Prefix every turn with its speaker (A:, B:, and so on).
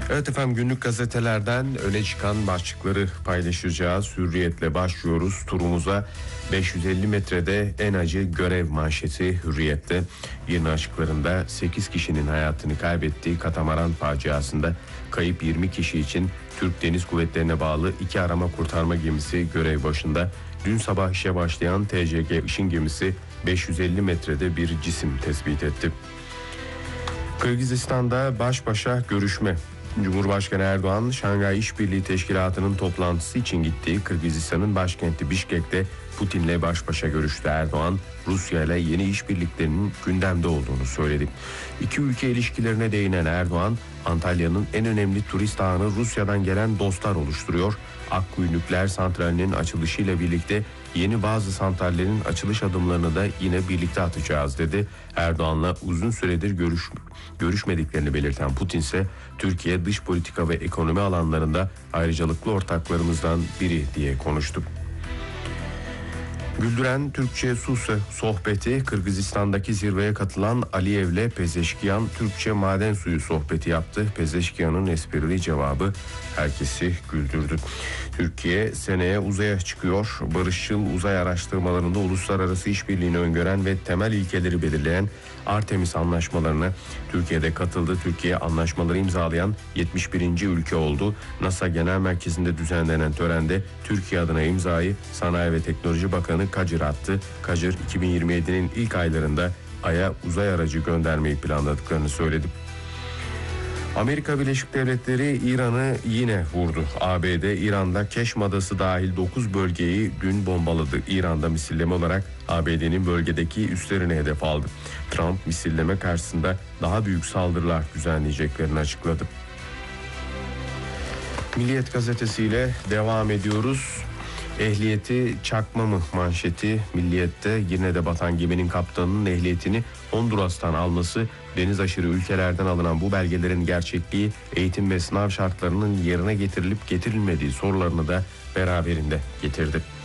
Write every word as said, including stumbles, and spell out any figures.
A: Evet efendim, günlük gazetelerden öne çıkan başlıkları paylaşacağız. Hürriyetle başlıyoruz turumuza. beş yüz elli metrede en acı görev manşeti Hürriyet'te. Yeni açıklarında sekiz kişinin hayatını kaybettiği katamaran faciasında kayıp yirmi kişi için Türk Deniz Kuvvetleri'ne bağlı iki arama kurtarma gemisi görev başında. Dün sabah işe başlayan T C G Işın gemisi beş yüz elli metrede bir cisim tespit etti. Kırgızistan'da baş başa görüşme. Cumhurbaşkanı Erdoğan, Şangay İşbirliği Teşkilatı'nın toplantısı için gittiği Kırgızistan'ın başkenti Bişkek'te Putin'le baş başa görüştü. Erdoğan, Rusya ile yeni işbirliklerinin gündemde olduğunu söyledi. İki ülke ilişkilerine değinen Erdoğan, Antalya'nın en önemli turist ağını Rusya'dan gelen dostlar oluşturuyor. Akkuyu Nükleer Santrali'nin açılışıyla birlikte yeni bazı santrallerin açılış adımlarını da yine birlikte atacağız dedi. Erdoğan'la uzun süredir görüş, görüşmediklerini belirten Putin ise Türkiye dış politika ve ekonomi alanlarında ayrıcalıklı ortaklarımızdan biri diye konuştu. Güldüren Türkçe Su sohbeti. Kırgızistan'daki zirveye katılan Aliyev'le Pezeşkiyan Türkçe maden suyu sohbeti yaptı. Pezeşkiyan'ın esprili cevabı herkesi güldürdü. Türkiye seneye uzaya çıkıyor. Barışçıl uzay araştırmalarında uluslararası işbirliğini öngören ve temel ilkeleri belirleyen Artemis anlaşmalarına Türkiye'de katıldı. Türkiye anlaşmaları imzalayan yetmiş birinci ülke oldu. NASA Genel Merkezi'nde düzenlenen törende Türkiye adına imzayı Sanayi ve Teknoloji Bakanı Kacır attı. Kacır iki bin yirmi yedinin ilk aylarında Ay'a uzay aracı göndermeyi planladıklarını söyledi. Amerika Birleşik Devletleri İran'ı yine vurdu. A B D İran'da Keşm Adası dahil dokuz bölgeyi dün bombaladı. İran'da misilleme olarak A B D'nin bölgedeki üslerini hedef aldı. Trump misilleme karşısında daha büyük saldırılar düzenleyeceklerini açıkladı. Milliyet gazetesiyle devam ediyoruz. Ehliyeti çakma mı manşeti Milliyet'te. Girne'de batan geminin kaptanının ehliyetini Honduras'tan alması, deniz aşırı ülkelerden alınan bu belgelerin gerçekliği, eğitim ve sınav şartlarının yerine getirilip getirilmediği sorularını da beraberinde getirdi.